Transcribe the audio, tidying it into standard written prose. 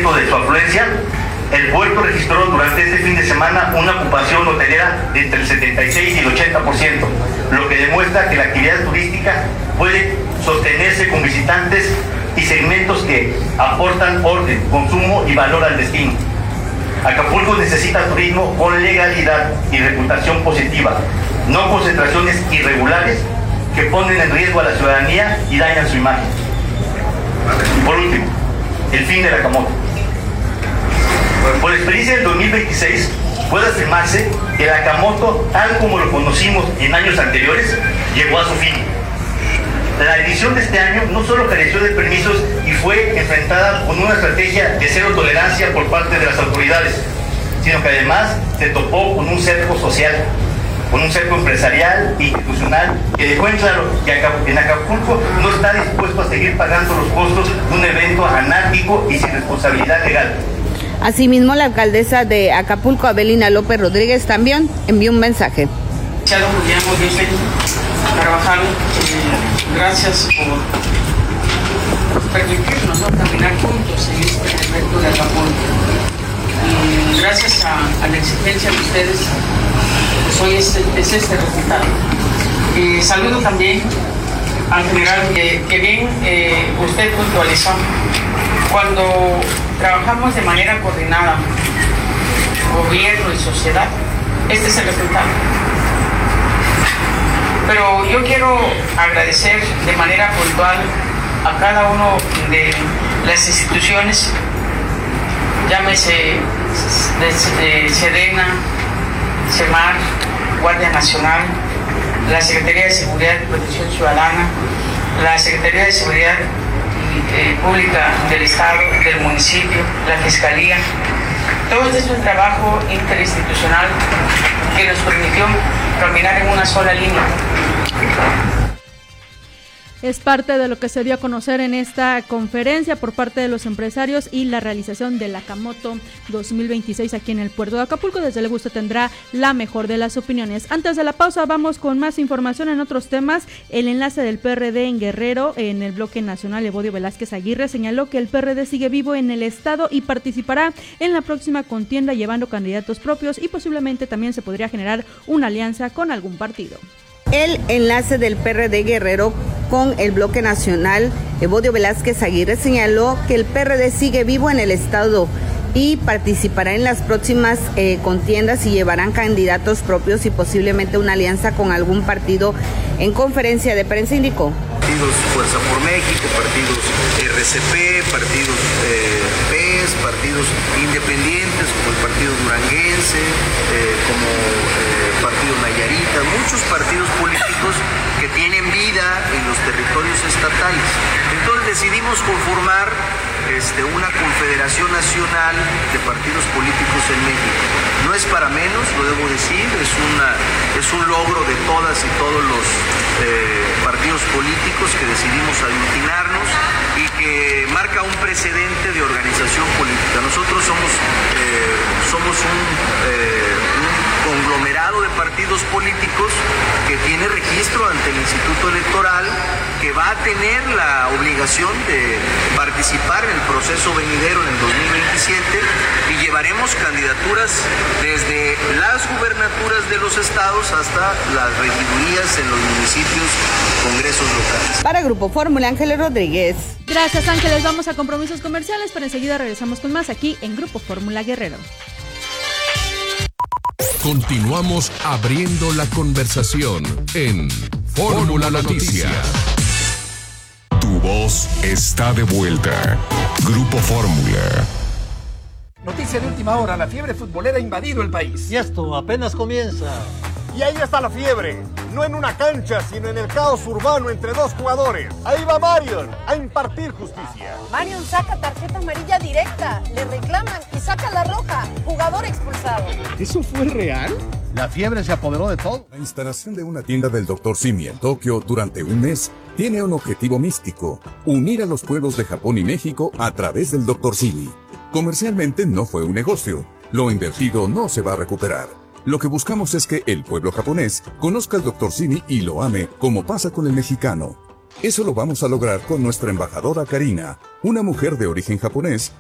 propósito de su afluencia, el puerto registró durante este fin de semana una ocupación hotelera de entre el 76 y el 80%, lo que demuestra que la actividad turística puede sostenerse con visitantes y segmentos que aportan orden, consumo y valor al destino. Acapulco necesita turismo con legalidad y reputación positiva, no concentraciones irregulares que ponen en riesgo a la ciudadanía y dañan su imagen. Y por último, el fin de la Acamoto. Por la experiencia del 2026, puede afirmarse que el Acamoto, tal como lo conocimos en años anteriores, llegó a su fin. La edición de este año no solo careció de permisos y fue enfrentada con una estrategia de cero tolerancia por parte de las autoridades, sino que además se topó con un cerco social, con un cerco empresarial e institucional que dejó en claro que en Acapulco no está dispuesto a seguir pagando los costos de un evento anárquico y sin responsabilidad legal. Asimismo, la alcaldesa de Acapulco, Abelina López Rodríguez, también envió un mensaje. Julián Moisés Carvajal, gracias por permitirnos, ¿no?, caminar juntos en este evento de Acapulco. Y gracias a la exigencia de ustedes, pues hoy es este resultado. Saludo también al general que bien usted puntualizó. Cuando trabajamos de manera coordinada, gobierno y sociedad, este es el resultado. Pero yo quiero agradecer de manera puntual a cada uno de las instituciones, llámese Sedena, SEMAR, Guardia Nacional, la Secretaría de Seguridad y Protección Ciudadana, la Secretaría de Seguridad Pública del Estado, del municipio, la Fiscalía. Todo este es un trabajo interinstitucional que nos permitió caminar en una sola línea. Es parte de lo que se dio a conocer en esta conferencia por parte de los empresarios y la realización del Acamoto 2026 aquí en el puerto de Acapulco. Desde luego usted tendrá la mejor de las opiniones. Antes de la pausa vamos con más información en otros temas. El enlace del PRD en Guerrero, en el bloque nacional, Evodio Velázquez Aguirre, señaló que el PRD sigue vivo en el estado y participará en la próxima contienda llevando candidatos propios y posiblemente también se podría generar una alianza con algún partido. El enlace del PRD Guerrero con el bloque nacional, Evodio Velázquez Aguirre, señaló que el PRD sigue vivo en el estado y participará en las próximas contiendas y llevarán candidatos propios y posiblemente una alianza con algún partido. En conferencia de prensa indicó: partidos Fuerza por México, partidos RCP, partidos PES, partidos independientes como el Partido Duranguense, como Partido Nayarita, muchos partidos políticos que tienen vida en los territorios estatales. Entonces decidimos conformar una confederación nacional de partidos políticos en México. No es para menos, lo debo decir, es un logro de todas y todos los partidos políticos que decidimos aglutinarnos y que marca un precedente de organización política. Nosotros somos un conglomerado de partidos políticos que tiene registro ante el Instituto Electoral, que va a tener la obligación de participar en el proceso venidero en el 2027 y llevaremos candidaturas desde las gubernaturas de los estados hasta las regidurías en los municipios, congresos locales. Para Grupo Fórmula, Ángeles Rodríguez. Gracias, Ángeles. Vamos a compromisos comerciales, pero enseguida regresamos con más aquí en Grupo Fórmula Guerrero. Continuamos abriendo la conversación en Fórmula Noticias. Tu voz está de vuelta. Grupo Fórmula. Noticia de última hora, la fiebre futbolera ha invadido el país. Y esto apenas comienza. Y ahí está la fiebre, no en una cancha, sino en el caos urbano entre dos jugadores. Ahí va Marion a impartir justicia. Marion saca tarjeta amarilla directa, le reclaman y saca la roja, jugador expulsado. ¿Eso fue real? La fiebre se apoderó de todo. La instalación de una tienda del Dr. Simi en Tokio durante un mes tiene un objetivo místico: unir a los pueblos de Japón y México a través del Dr. Simi. Comercialmente no fue un negocio, lo invertido no se va a recuperar. Lo que buscamos es que el pueblo japonés conozca al Dr. Simi y lo ame, como pasa con el mexicano. Eso lo vamos a lograr con nuestra embajadora Karina, una mujer de origen japonés